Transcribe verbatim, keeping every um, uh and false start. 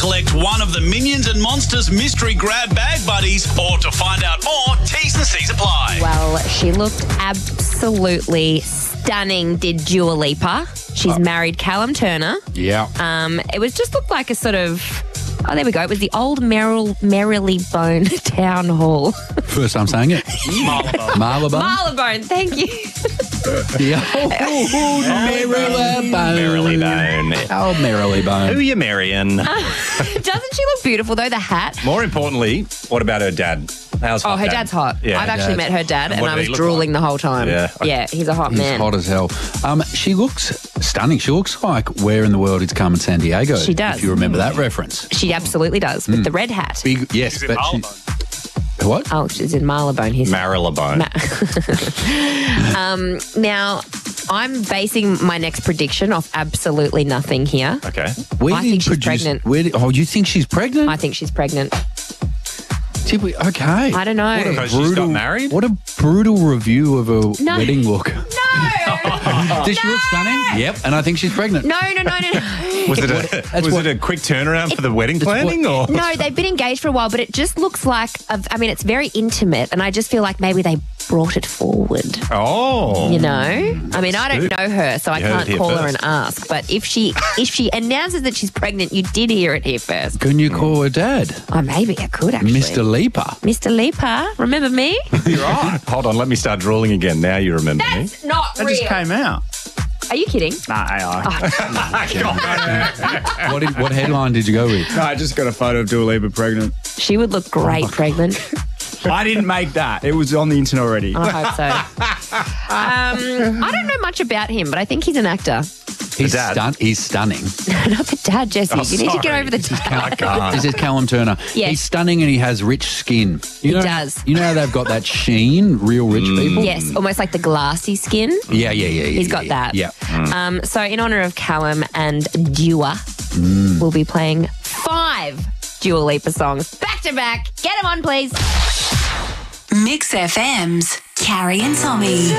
collect one of the Minions and Monsters mystery grab bag buddies, or to find out more, T's and C's apply. Well, she looked absolutely stunning, did Dua Lipa. She's married Callum Turner. Yeah. Um, it was just looked like a sort of... Oh, there we go. It was the old Merrill, Marylebone Town Hall. First time saying it. Marylebone. Marylebone. Marylebone, thank you. Yeah. Oh, Marylebone. Marylebone. Oh, Marylebone. Who are you marrying? Doesn't she look beautiful, though, the hat? More importantly, what about her dad? How's Oh, hot her dad? dad's hot. Yeah. I've actually Dad. met her dad, And and, what I did was he look drooling like? the whole time. Yeah. Yeah, he's a hot He's man. hot as hell. Um, she looks stunning. She looks like Where in the World is Carmen San Diego. She does. If you remember that reference. She absolutely does, with the red hat. Big, yes, She's in but she... Marylebone. What? Oh, she's in Marylebone. He's Marylebone. um, now, I'm basing my next prediction off absolutely nothing here. Okay. Where I did think she's produce- pregnant. Where did, oh, you think she's pregnant? I think she's pregnant. Did we, okay. I don't know. What a Because she's got married? What a brutal review of a No. wedding look. No! Does she look stunning? Yep, and I think she's pregnant. No, no, no, no, no. Was it a That's was what- it a quick turnaround for the wedding planning, or No, they've been engaged for a while, but it just looks like, a, I mean, it's very intimate, and I just feel like maybe they brought it forward, oh, you know? I mean, I don't know her, so I You heard can't it here call her first. and ask, but if she if she announces that she's pregnant, you did hear it here first. Can you call her dad? Oh, maybe I could, actually. Mister Leaper. Mister Leaper, remember me? You're right. Hold on, let me start drooling again. Now you remember me. That's not That real. just came out. Are you kidding? Nah, A I. What, did, what headline did you go with? No, I just got a photo of Dua Lipa pregnant. She would look great pregnant. I didn't make that. It was on the internet already. I hope so. Um, I don't know much about him, but I think he's an actor. He's, dad. stun- he's stunning. Not the dad, Jesse. Oh, you need to get sorry. over the This is dad. Cal- This is Callum Turner. Yes. He's stunning and he has rich skin. You He know, does. You know how they've got that sheen, real rich people? Yes, almost like the glassy skin. Yeah, yeah, yeah. yeah He's got yeah, that. Yeah. Um, so, in honour of Callum and Dua, we'll be playing five Dua Lipa songs back to back. Get them on, please. Mix F M's Carrie and Tommy.